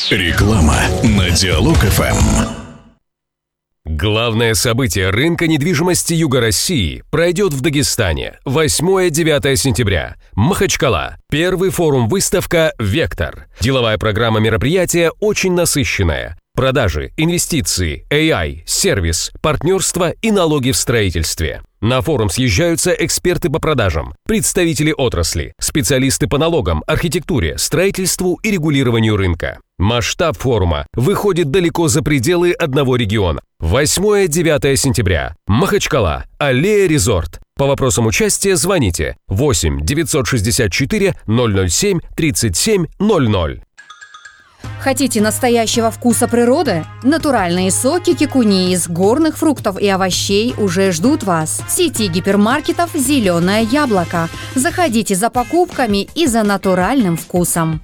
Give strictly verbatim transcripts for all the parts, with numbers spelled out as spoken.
Реклама на Диалог эф эм. Главное событие рынка недвижимости Юга России пройдет в Дагестане восьмое-девятое сентября. Махачкала. Первый форум-выставка «Вектор». Деловая программа мероприятия очень насыщенная. Продажи, инвестиции, эй ай, сервис, партнерство и налоги в строительстве. На форум съезжаются эксперты по продажам, представители отрасли, специалисты по налогам, архитектуре, строительству и регулированию рынка. Масштаб форума выходит далеко за пределы одного региона. восьмое-девятое сентября. Махачкала. Аллея Резорт. По вопросам участия звоните восемь девятьсот шестьдесят четыре ноль ноль семь тридцать семь ноль ноль. Хотите настоящего вкуса природы? Натуральные соки кикуни из горных фруктов и овощей уже ждут вас. В сети гипермаркетов «Зеленое яблоко». Заходите за покупками и за натуральным вкусом.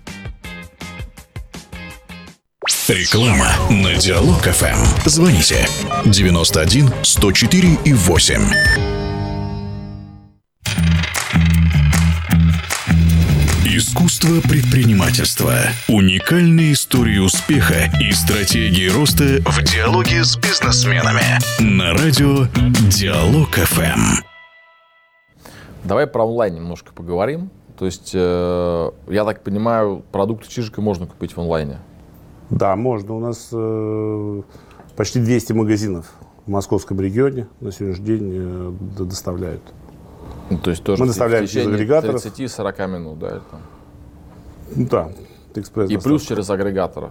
Реклама на Диалог эф эм. Звоните девяносто один сто четыре и восемь. Искусство предпринимательства. Уникальные истории успеха и стратегии роста в диалоге с бизнесменами. На радио Диалог эф эм. Давай про онлайн немножко поговорим. То есть, э, я так понимаю, продукты Чижика можно купить в онлайне? Да, можно. У нас э, почти двести магазинов в московском регионе на сегодняшний день э, доставляют. Ну, то есть тоже мы в доставляем через агрегаторов. тридцать-сорок минут, да? Это? Ну, да, экспресс. И плюс через агрегаторов.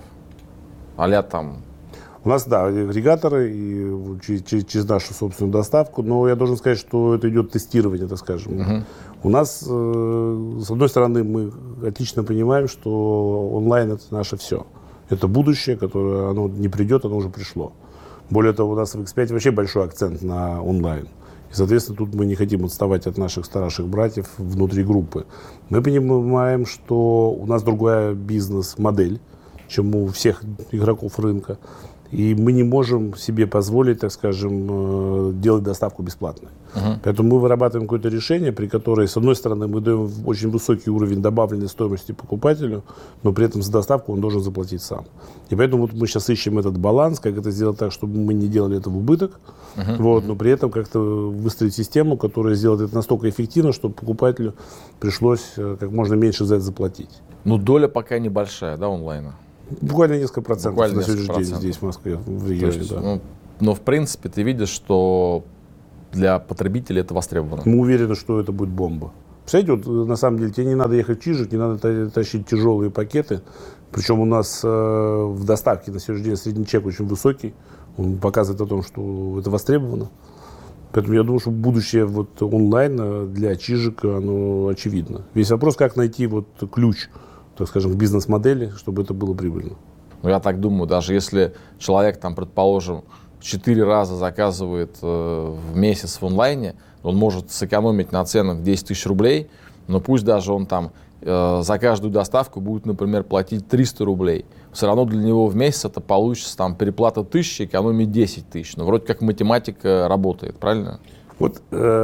А-ля там... У нас, да, агрегаторы и через, через нашу собственную доставку, но я должен сказать, что это идет тестирование, так скажем. Uh-huh. У нас, э, с одной стороны, мы отлично понимаем, что онлайн – это наше все. Это будущее, которое оно не придет, оно уже пришло. Более того, у нас в икс пять вообще большой акцент на онлайн. И, соответственно, тут мы не хотим отставать от наших старших братьев внутри группы. Мы понимаем, что у нас другая бизнес-модель, чем у всех игроков рынка. И мы не можем себе позволить, так скажем, делать доставку бесплатной. Uh-huh. Поэтому мы вырабатываем какое-то решение, при которой, с одной стороны, мы даем очень высокий уровень добавленной стоимости покупателю, но при этом за доставку он должен заплатить сам. И поэтому вот мы сейчас ищем этот баланс, как это сделать так, чтобы мы не делали это в убыток, uh-huh. вот, но при этом как-то выстроить систему, которая сделает это настолько эффективно, чтобы покупателю пришлось как можно меньше за это заплатить. Ну, доля пока небольшая, да, онлайна? Буквально несколько процентов Буквально на сегодняшний процентов. день здесь, в Москве, в регионе. есть, да. ну, но, в принципе, ты видишь, что для потребителей это востребовано. Мы уверены, что это будет бомба. Представляете, вот, на самом деле, тебе не надо ехать в Чижик, не надо тащить тяжелые пакеты. Причем у нас э, в доставке на сегодняшний день средний чек очень высокий. Он показывает о том, что это востребовано. Поэтому я думаю, что будущее вот онлайна для Чижика, оно очевидно. Весь вопрос, как найти вот ключ, так скажем, в бизнес-модели, чтобы это было прибыльно. Ну, я так думаю, даже если человек, там, предположим, четыре раза заказывает э, в месяц в онлайне, он может сэкономить на ценах десять тысяч рублей, но пусть даже он там э, за каждую доставку будет, например, платить триста рублей. Все равно для него в месяц это получится там, переплата тысячи, экономить десять тысяч. Ну, вроде как математика работает, правильно? Вот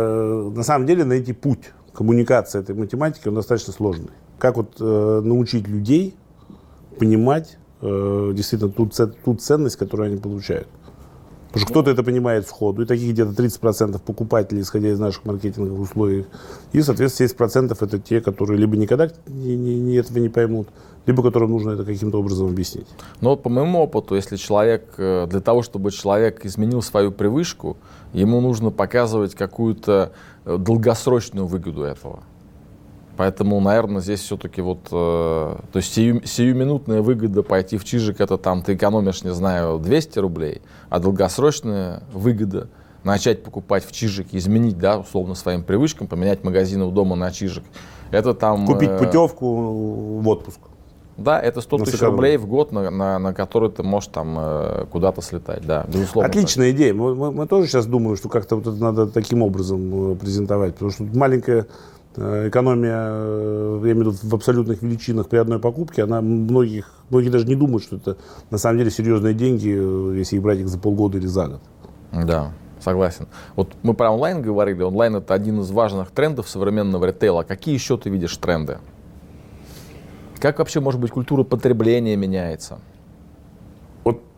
э, на самом деле найти путь коммуникации этой математики, он достаточно сложный. Как вот э, научить людей понимать э, действительно ту, ту ценность, которую они получают. Потому что кто-то это понимает сходу, и таких где-то тридцать процентов покупателей, исходя из наших маркетинговых условий, и, соответственно, семьдесят процентов это те, которые либо никогда не, не, не этого не поймут, либо которым нужно это каким-то образом объяснить. Но по моему опыту, если человек, для того, чтобы человек изменил свою привычку, ему нужно показывать какую-то долгосрочную выгоду этого. Поэтому, наверное, здесь все-таки вот, э, то есть сию, сиюминутная выгода пойти в Чижик, это там ты экономишь, не знаю, двести рублей, а долгосрочная выгода начать покупать в Чижик, изменить, да, условно, своим привычкам, поменять магазины у дома на Чижик, это там... Купить э, путевку в отпуск. Да, это сто тысяч рублей в год, на, на, на который ты можешь там э, куда-то слетать, да, безусловно. Отличная идея. Мы, мы, мы тоже сейчас думаем, что как-то вот это надо таким образом презентовать, потому что маленькая экономия, я имею в виду в абсолютных величинах при одной покупке, она многих, многие даже не думают, что это на самом деле серьезные деньги, если их брать их за полгода или за год. Да, согласен. Вот мы про онлайн говорили. Онлайн — это один из важных трендов современного ритейла. Какие еще ты видишь тренды? Как вообще, может быть, культура потребления меняется?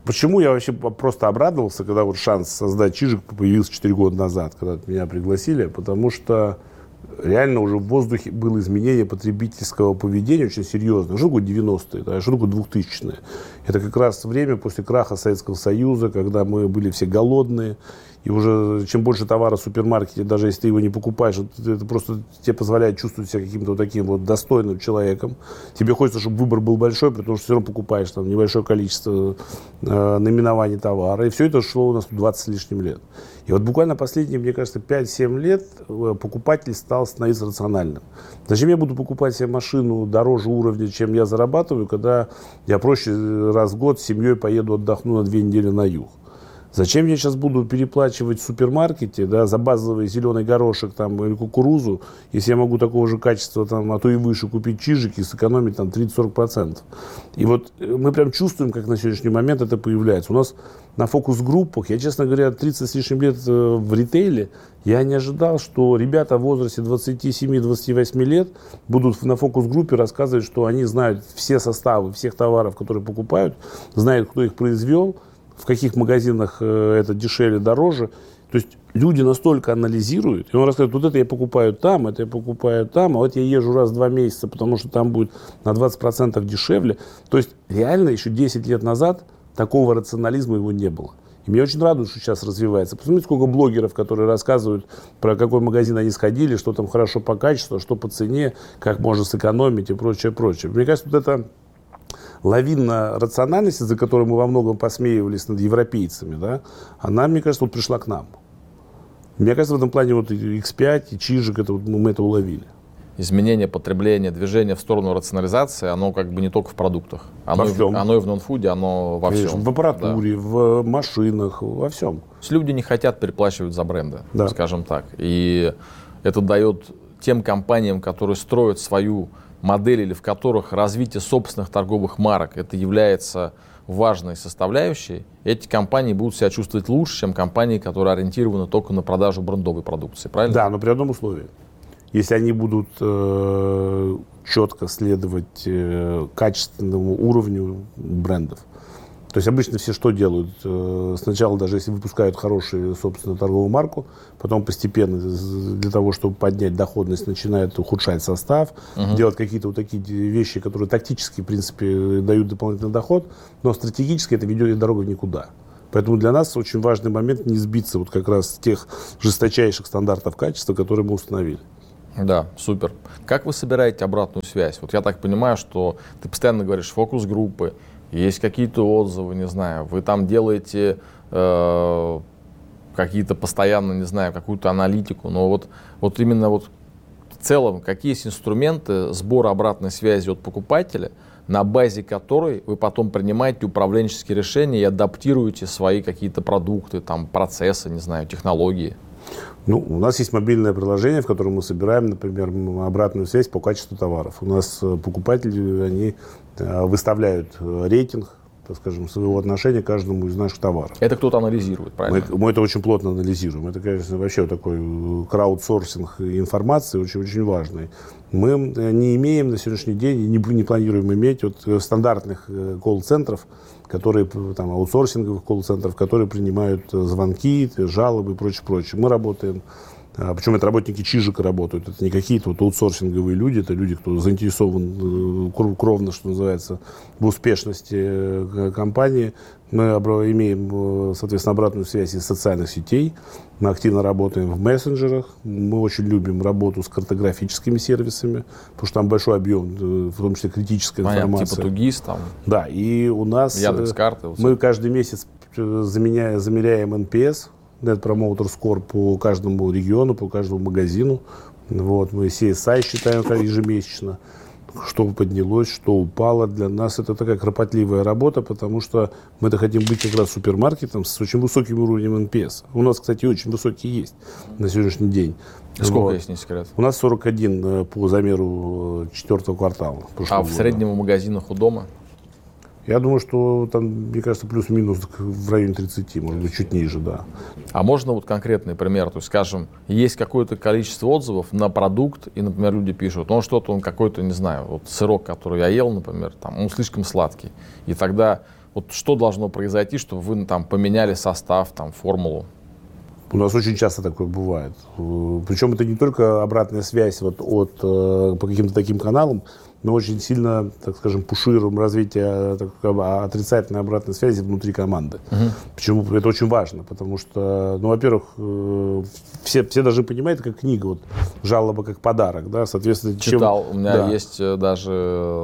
Почему я вообще просто обрадовался, когда вот шанс создать Чижик появился четыре года назад, когда меня пригласили, потому что реально уже в воздухе было изменение потребительского поведения очень серьезное. Что такое девяностые, да, что такое двухтысячные? Это как раз время после краха Советского Союза, когда мы были все голодные, и уже чем больше товара в супермаркете, даже если ты его не покупаешь, это просто тебе позволяет чувствовать себя каким-то вот таким вот достойным человеком. Тебе хочется, чтобы выбор был большой, потому что все равно покупаешь там небольшое количество э, наименований товара. И все это шло у нас двадцать с лишним лет. И вот буквально последние, мне кажется, пять-семь лет покупатель стал становиться рациональным. Зачем я буду покупать себе машину дороже уровня, чем я зарабатываю, когда я проще раз в год с семьей поеду отдохну на две недели на юг? Зачем я сейчас буду переплачивать в супермаркете, да, за базовый зеленый горошек там, или кукурузу, если я могу такого же качества, там, а то и выше, купить чижики и сэкономить там, тридцать-сорок процентов. И вот мы прям чувствуем, как на сегодняшний момент это появляется. У нас на фокус-группах, я, честно говоря, тридцать с лишним лет в ритейле, я не ожидал, что ребята в возрасте двадцати семи — двадцати восьми лет будут на фокус-группе рассказывать, что они знают все составы всех товаров, которые покупают, знают, кто их произвел, в каких магазинах э, это дешевле, дороже. То есть люди настолько анализируют, и он рассказывает, вот это я покупаю там, это я покупаю там, а вот я езжу раз в два месяца, потому что там будет на двадцать процентов дешевле. То есть реально еще десять лет назад такого рационализма его не было. И меня очень радует, что сейчас развивается. Посмотрите, сколько блогеров, которые рассказывают, про какой магазин они сходили, что там хорошо по качеству, что по цене, как можно сэкономить и прочее, прочее. Мне кажется, вот это лавина рациональности, за которой мы во многом посмеивались над европейцами, да, она, мне кажется, вот пришла к нам. Мне кажется, в этом плане вот икс пять и Чижик, это, вот, мы это уловили. Изменение потребления, движение в сторону рационализации, оно как бы не только в продуктах. Оно, и в, оно и в нон-фуде, оно во Конечно, всем. В аппаратуре, да. В машинах, во всем. То есть люди не хотят переплачивать за бренды, да. скажем так. И это дает тем компаниям, которые строят свою модель или в которых развитие собственных торговых марок это является важной составляющей, эти компании будут себя чувствовать лучше, чем компании, которые ориентированы только на продажу брендовой продукции. Правильно? Да, но при одном условии. Если они будут э, четко следовать э, качественному уровню брендов. То есть обычно все что делают? Э, сначала, даже если выпускают хорошую собственную торговую марку, потом постепенно для того, чтобы поднять доходность, начинают ухудшать состав, uh-huh. делать какие-то вот такие вещи, которые тактически, в принципе, дают дополнительный доход, но стратегически это ведет дорога в никуда. Поэтому для нас очень важный момент не сбиться вот как раз с тех жесточайших стандартов качества, которые мы установили. Да, супер. Как вы собираете обратную связь? Вот я так понимаю, что ты постоянно говоришь фокус-группы, есть какие-то отзывы, не знаю, вы там делаете э, какие-то постоянно, не знаю, какую-то аналитику, но вот, вот именно вот в целом, какие есть инструменты сбора обратной связи от покупателя, на базе которой вы потом принимаете управленческие решения и адаптируете свои какие-то продукты, там, процессы, не знаю, технологии? Ну, у нас есть мобильное приложение, в котором мы собираем, например, обратную связь по качеству товаров. У нас покупатели, они выставляют рейтинг, так скажем, своего отношения к каждому из наших товаров. Это кто-то анализирует, правильно? Мы, мы это очень плотно анализируем. Это, конечно, вообще такой краудсорсинг информации очень-очень важный. Мы не имеем на сегодняшний день и не, не планируем иметь вот стандартных колл-центров, которые, там, аутсорсинговых колл-центров, которые принимают звонки, жалобы и прочее, прочее. Мы работаем, причем это работники Чижика работают, это не какие-то вот аутсорсинговые люди, это люди, кто заинтересован кровно, что называется, в успешности компании. Мы имеем, соответственно, обратную связь из социальных сетей, мы активно работаем в мессенджерах, мы очень любим работу с картографическими сервисами, потому что там большой объем, в том числе критическая Понятно, информация. Типа Тугис там. Да, и у нас Яндекс.Карты. Вот мы каждый месяц заменяя, замеряем эн пи эс, Net Promoter Score, по каждому региону, по каждому магазину. Вот, мы си эс ай считаем ежемесячно, что поднялось, что упало. Для нас это такая кропотливая работа, потому что мы-то хотим быть как раз супермаркетом с очень высоким уровнем эн пи эс. У нас, кстати, очень высокие есть на сегодняшний день. Сколько вот. есть, не секрет? У нас сорок один по замеру четвертого квартала. А в среднем в магазинах у дома? Я думаю, что там, мне кажется, плюс-минус в районе тридцати, может быть, чуть ниже, да. А можно вот конкретный пример? То есть, скажем, есть какое-то количество отзывов на продукт, и, например, люди пишут, ну, что-то он какой-то, не знаю, вот сырок, который я ел, например, там, он слишком сладкий. И тогда Вот что должно произойти, чтобы вы там поменяли состав, там, формулу? У нас очень часто такое бывает. Причем это не только обратная связь вот от, по каким-то таким каналам, мы очень сильно, так скажем, пушируем развитие так, отрицательной обратной связи внутри команды. Uh-huh. Почему? Это очень важно, потому что, ну, во-первых, все, все должны понимать, это как книга, вот, жалоба как подарок, да, соответственно. Читал, чем... у меня да. есть даже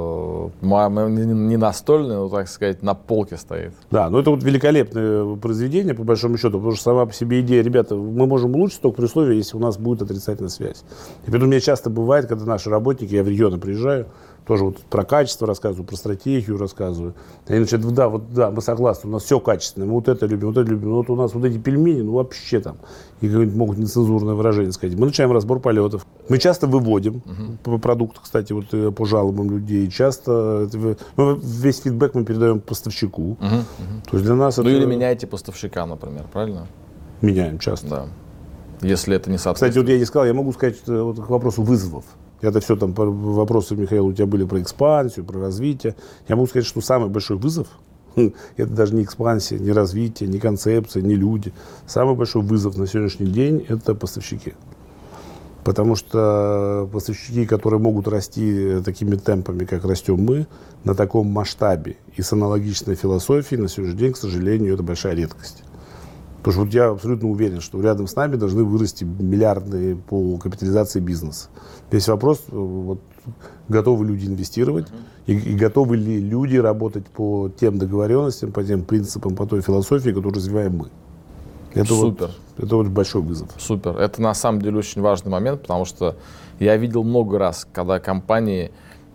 не настольный, но, так сказать, на полке стоит. Да, но это вот великолепное произведение, по большому счету, потому что сама по себе идея, ребята, мы можем улучшить только при условии, если у нас будет отрицательная связь. И поэтому у меня часто бывает, когда наши работники, я в регионы приезжаю, тоже вот про качество рассказываю, про стратегию рассказываю. Они начинают, да, вот, да, мы согласны, у нас все качественное, мы вот это любим, вот это любим. Но вот у нас вот эти пельмени, ну вообще там, и могут нецензурное выражение сказать. Мы начинаем разбор полетов. Мы часто выводим uh-huh. по продукту, кстати, вот по жалобам людей. Часто, ну, весь фидбэк мы передаем поставщику. Uh-huh. Uh-huh. То есть для нас ну это... или меняете поставщика, например, правильно? Меняем часто. Да. Если это не соответствует. Кстати, вот я не сказал, я могу сказать вот, к вопросу вызовов. Это все там вопросы, Михаил, у тебя были про экспансию, про развитие. Я могу сказать, что самый большой вызов, это даже не экспансия, не развитие, не концепция, не люди. Самый большой вызов на сегодняшний день – это поставщики. Потому что поставщики, которые могут расти такими темпами, как растем мы, на таком масштабе и с аналогичной философией, на сегодняшний день, к сожалению, это большая редкость. Потому что вот я абсолютно уверен, что рядом с нами должны вырасти миллиарды по капитализации бизнеса. Весь вопрос, вот, готовы люди инвестировать, и, и готовы ли люди работать по тем договоренностям, по тем принципам, по той философии, которую развиваем мы. Это Супер. Вот, это вот большой вызов. Супер. Это на самом деле очень важный момент, потому что я видел много раз, когда компании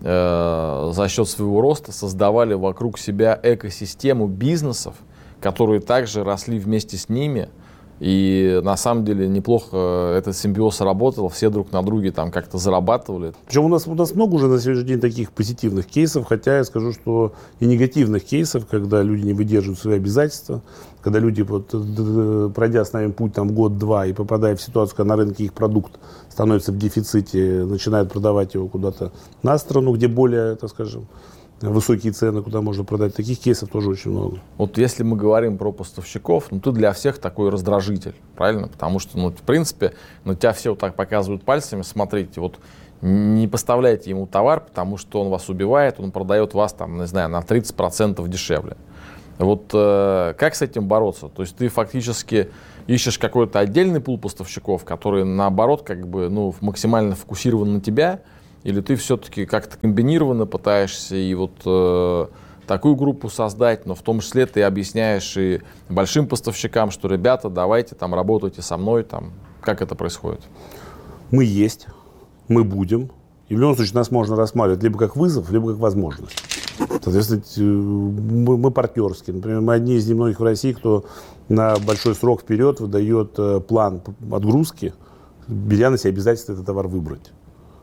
э, за счет своего роста создавали вокруг себя экосистему бизнесов, которые также росли вместе с ними. И на самом деле неплохо этот симбиоз работал, все друг на друге там как-то зарабатывали. Причем у нас, у нас много уже на сегодняшний день таких позитивных кейсов, хотя я скажу, что и негативных кейсов, когда люди не выдерживают свои обязательства, когда люди, вот, пройдя с нами путь там, год-два и попадая в ситуацию, когда на рынке их продукт становится в дефиците, начинают продавать его куда-то на страну, где более, так скажем, высокие цены, куда можно продать. Таких кейсов тоже очень много. Вот если мы говорим про поставщиков, ну ты для всех такой раздражитель, правильно? Потому что, ну, в принципе, ну, тебя все вот так показывают пальцами, смотрите, вот не поставляйте ему товар, потому что он вас убивает, он продает вас, там, не знаю, на тридцать процентов дешевле. Вот э, как с этим бороться? То есть ты фактически ищешь какой-то отдельный пул поставщиков, которые, наоборот, как бы, ну, максимально фокусированы на тебя, или ты все-таки как-то комбинированно пытаешься и вот э, такую группу создать, но в том числе ты объясняешь и большим поставщикам, что, ребята, давайте там работайте со мной, там, как это происходит? Мы есть, мы будем, и в любом случае нас можно рассматривать либо как вызов, либо как возможность. Соответственно, мы, мы партнерские. Например, мы одни из немногих в России, кто на большой срок вперед выдает план отгрузки, беря на себя обязательство этот товар выбрать.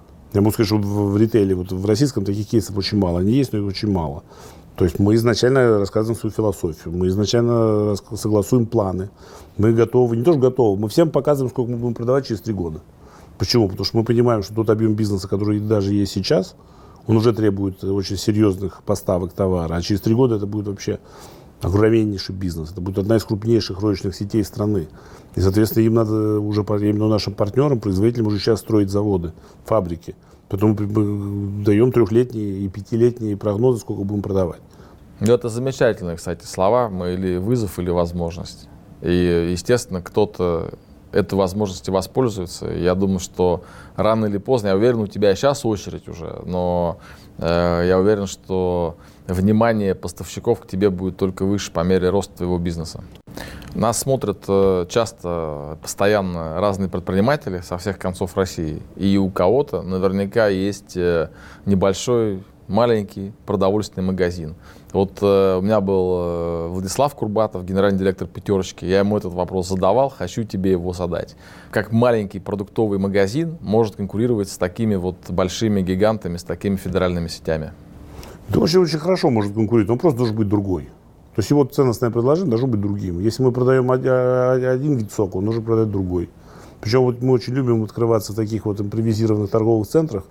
Я могу сказать, что в, в ритейле, вот в российском таких кейсов очень мало. Они есть, но их очень мало. То есть мы изначально рассказываем свою философию, мы изначально согласуем планы. Мы готовы, не то что готовы, мы всем показываем, сколько мы будем продавать через три года. Почему? Потому что мы понимаем, что тот объем бизнеса, который даже есть сейчас, он уже требует очень серьезных поставок товара. А через три года это будет вообще огромнейший бизнес. Это будет одна из крупнейших розничных сетей страны. И, соответственно, им надо уже, именно нашим партнерам, производителям уже сейчас строить заводы, фабрики. Потом мы даем трехлетние и пятилетние прогнозы, сколько будем продавать. Ну, это замечательные, кстати, слова, мы или вызов, или возможность. И, естественно, кто-то этой возможностью воспользуется. Я думаю, что рано или поздно, я уверен, у тебя сейчас очередь уже, но э, я уверен, что внимание поставщиков к тебе будет только выше по мере роста твоего бизнеса. Нас смотрят э, часто, постоянно разные предприниматели со всех концов России. И у кого-то наверняка есть э, небольшой, маленький продовольственный магазин. Вот э, у меня был э, Владислав Курбатов, генеральный директор «Пятерочки». Я ему этот вопрос задавал, хочу тебе его задать. Как маленький продуктовый магазин может конкурировать с такими вот большими гигантами, с такими федеральными сетями? Это очень, очень хорошо может конкурировать, он просто должен быть другой. То есть его ценностное предложение должно быть другим. Если мы продаем один вид сока, он должен продать другой. Причем вот мы очень любим открываться в таких вот импровизированных торговых центрах,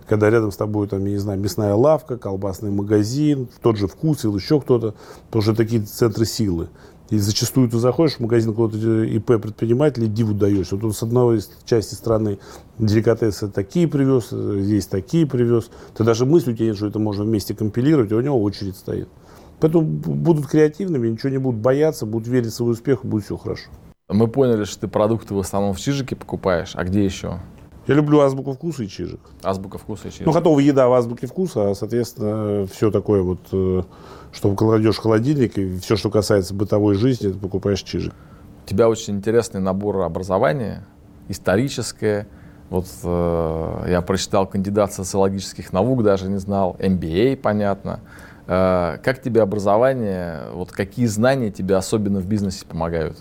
когда рядом с тобой, там, я не знаю, мясная лавка, колбасный магазин, тот же «Вкус» или еще кто-то, тоже такие центры силы. И зачастую ты заходишь в магазин какого-то ИП предпринимателя, диву даешься. Вот он с одной из части страны деликатесы такие привез, здесь такие привез. Ты даже мысли у тебя нет, что это можно вместе компилировать, а у него очередь стоит. Поэтому будут креативными, ничего не будут бояться, будут верить в свой успех, и будет все хорошо. Мы поняли, что ты продукты в основном в Чижике покупаешь, а где еще? Я люблю азбуку вкуса и Чижик. Азбука вкуса и Чижик. Ну, готовая еда в азбуке вкуса, а, соответственно, все такое вот, что кладешь в холодильник, и все, что касается бытовой жизни, ты покупаешь Чижик. У тебя очень интересный набор образования, историческое. Вот э, я прочитал кандидат социологических наук, даже не знал, эм би эй, понятно. Э, как тебе образование, вот какие знания тебе особенно в бизнесе помогают?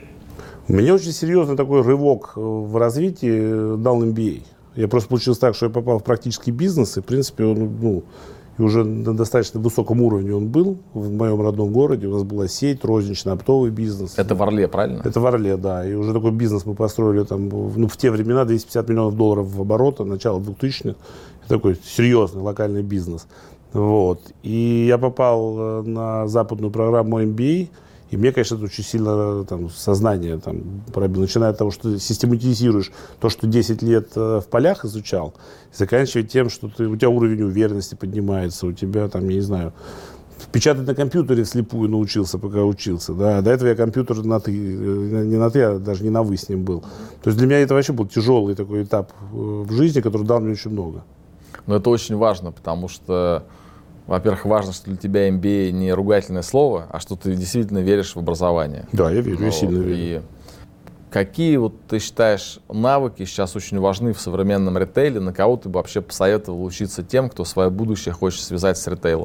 У меня очень серьезный такой рывок в развитии дал эм би эй. Я просто получилось так, что я попал в практический бизнес, и, в принципе, он, ну, и уже на достаточно высоком уровне он был в моем родном городе. У нас была сеть, розничный, оптовый бизнес. Это в Орле, правильно? Это в Орле, да. И уже такой бизнес мы построили там, ну, в те времена двести пятьдесят миллионов долларов в оборота, начало двухтысячных. Это такой серьезный локальный бизнес. Вот. И я попал на западную программу эм би эй. И мне, конечно, это очень сильно там, сознание там, пробило. Начиная от того, что ты систематизируешь то, что десять лет э, в полях изучал, и заканчивая тем, что ты, у тебя уровень уверенности поднимается, у тебя, там, я не знаю, печатать на компьютере вслепую научился, пока учился. Да? До этого я компьютер на ты, не на ты, а даже не на вы с ним был. То есть для меня это вообще был тяжелый такой этап в жизни, который дал мне очень много. Но это очень важно, потому что, во-первых, важно, что для тебя эм би эй не ругательное слово, а что ты действительно веришь в образование. Да, я верю, вот. я сильно верю. И какие, вот, ты считаешь, навыки сейчас очень важны в современном ритейле? На кого ты бы вообще посоветовал учиться тем, кто свое будущее хочет связать с ритейлом?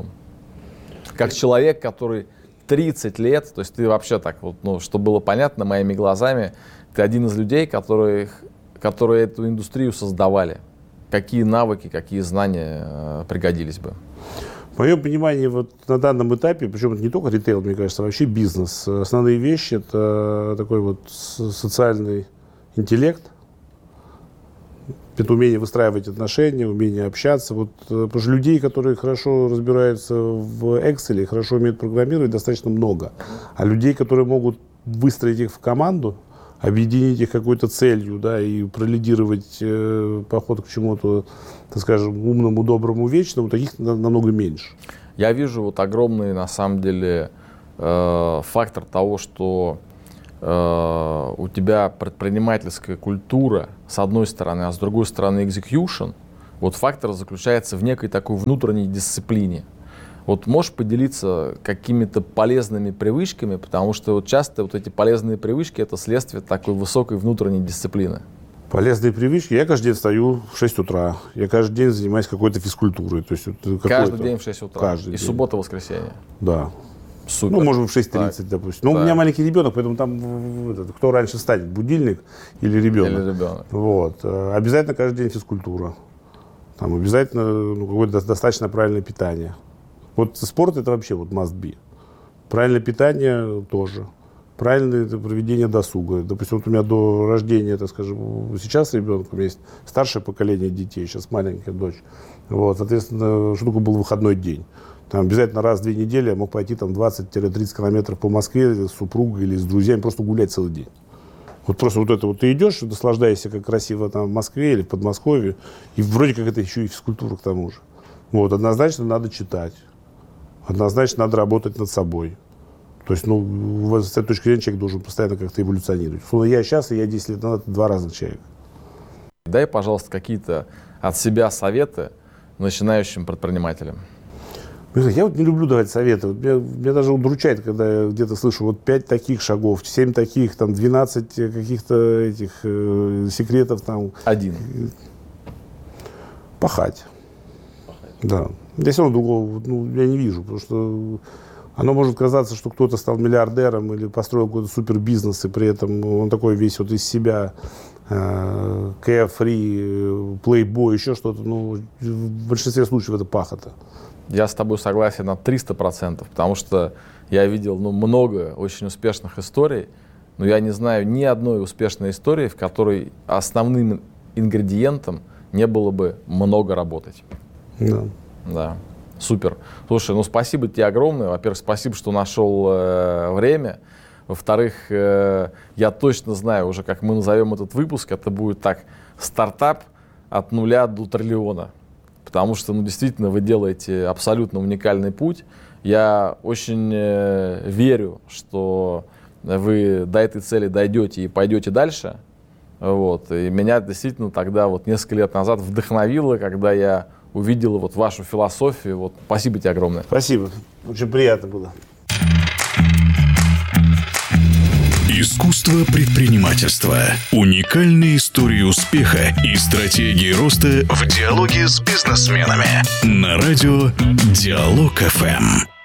Как человек, который тридцать лет, то есть ты вообще так, вот, ну, чтобы было понятно моими глазами, ты один из людей, которые, которые эту индустрию создавали. Какие навыки, какие знания э, пригодились бы? В моем понимании, вот на данном этапе, причем это не только ритейл, мне кажется, а вообще бизнес, основные вещи – это такой вот социальный интеллект, это умение выстраивать отношения, умение общаться. Вот, потому что людей, которые хорошо разбираются в Excel, хорошо умеют программировать, достаточно много. А людей, которые могут выстроить их в команду, объединить их какой-то целью, да, и пролидировать э, поход к чему-то, так скажем, умному, доброму, вечному, таких намного меньше. Я вижу вот огромный, на самом деле, э, фактор того, что э, у тебя предпринимательская культура, с одной стороны, а с другой стороны execution. Вот фактор заключается в некой такой внутренней дисциплине. Вот можешь поделиться какими-то полезными привычками, потому что вот часто вот эти полезные привычки – это следствие такой высокой внутренней дисциплины. Полезные привычки. Я каждый день встаю в шесть утра. Я каждый день занимаюсь какой-то физкультурой. То есть, вот, каждый день в шесть утра? Каждый и день. Суббота, воскресенье? Да. Супер. Ну, может быть, в шесть тридцать, допустим. Ну, так. У меня маленький ребенок, поэтому там этот, кто раньше встанет, будильник или ребенок. Или ребенок. Вот. Обязательно каждый день физкультура. Там обязательно ну, какое-то достаточно правильное питание. Вот спорт – это вообще вот must be. Правильное питание тоже. Правильное проведение досуга. Допустим, вот у меня до рождения, так скажем, сейчас ребенок, у меня есть старшее поколение детей, сейчас маленькая дочь. Вот, соответственно, что такое был выходной день? Там обязательно раз в две недели я мог пойти там двадцать-тридцать километров по Москве с супругой или с друзьями, просто гулять целый день. Вот просто вот это вот ты идешь, наслаждаешься, как красиво там в Москве или в Подмосковье, и вроде как это еще и физкультура к тому же. Вот, однозначно надо читать. Однозначно надо работать над собой. То есть, ну, с этой точки зрения человек должен постоянно как-то эволюционировать. Я сейчас, и я десять лет назад, два разных человека. Дай, пожалуйста, какие-то от себя советы начинающим предпринимателям. Я вот не люблю давать советы. Вот меня, меня даже удручает, когда я где-то слышу вот пять таких шагов, семь таких, там, двенадцать каких-то этих э, секретов. Там. Один. Пахать. Пахать. Да. Я все равно другого ну, я не вижу, потому что оно может казаться, что кто-то стал миллиардером или построил какой-то супербизнес, и при этом он такой весь вот из себя э, carefree, playboy, еще что-то. Ну, в большинстве случаев это пахота. Я с тобой согласен на триста процентов, потому что я видел ну, много очень успешных историй, но я не знаю ни одной успешной истории, в которой основным ингредиентом не было бы много работать. Да. Да, супер. Слушай, ну спасибо тебе огромное. Во-первых, спасибо, что нашел э, время. Во-вторых, э, я точно знаю уже, как мы назовем этот выпуск. Это будет так: стартап от нуля до триллиона. Потому что, ну, действительно, вы делаете абсолютно уникальный путь. Я очень э, верю, что вы до этой цели дойдете и пойдете дальше. Вот. И меня действительно тогда, вот несколько лет назад, вдохновило, когда я увидел вот вашу философию. Вот. Спасибо тебе огромное. Спасибо. Очень приятно было. Искусство предпринимательства. Уникальные истории успеха и стратегии роста в диалоге с бизнесменами. На радио Диалог эф эм.